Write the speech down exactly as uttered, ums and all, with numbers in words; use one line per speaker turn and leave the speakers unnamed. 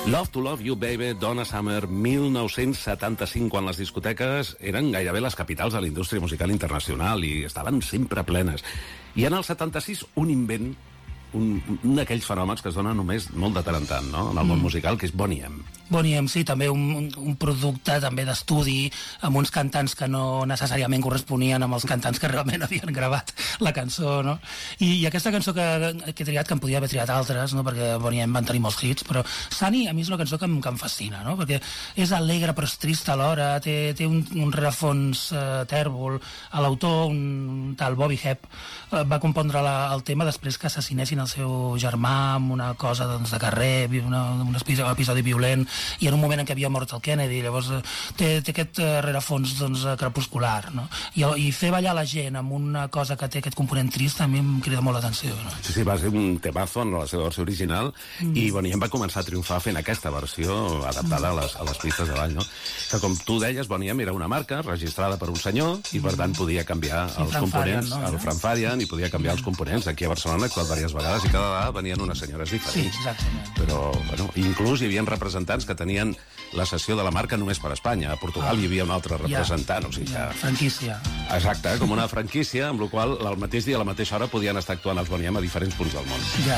Love to Love You Baby, Donna Summer, mil nou-cents setanta-cinc, quan les discoteques eren gairebé les capitals de la indústria musical internacional i estaven sempre plenes. I en el setanta-sis, un invent, un, un d'aquells fenòmens que es donen només molt de tant en tant, no?, en el món
Mm.
musical, que és Boney M.
Boney M, sí, també un, un producte també d'estudi, amb uns cantants que no necessàriament corresponien amb els cantants que realment havien gravat la cançó, no? I, i aquesta cançó que, que he triat, que em podia haver triat altres, no?, perquè Boney M van tenir molts hits, però Sunny a mi és una cançó que em, que em fascina, no?, perquè és alegre però és trista alhora, té, té un, un rerefons eh, tèrbol. L'autor, un, un tal Bobby Hebb, eh, va compondre la, el tema després que assassinessin el seu germà amb una cosa, doncs, de carrer, una, un episodi violent, i en un moment en què havia mort el Kennedy. Llavors eh, té, té aquest eh, rerefons, doncs, eh, crepuscular, no? I, i fer ballar la gent amb una cosa que té aquest component trist a mi em crida molt l'atenció, no?
Sí, sí, va ser un temazo en la seva versió original, mm. i Boney M va començar a triomfar fent aquesta versió adaptada a les, a les pistes de ball, no? Que, com tu deies, Boney M era una marca registrada per un senyor i, per tant, podia canviar sí, els components, no? El Frank Farian, i podia canviar els components. Aquí a Barcelona he actuat diverses vegades i cada vegada venien unes senyores diferents.
Sí, exactament.
Però, bueno, inclús hi havia representants que tenien la cessió de la marca només per Espanya. A Portugal ah. hi havia un altre representant. Ja, o sigui,
ja,
que...
franquícia.
Exacte, com una franquícia, amb la qual el mateix dia, a la mateixa hora, podien estar actuant els Boney M a diferents punts del món.
Ja.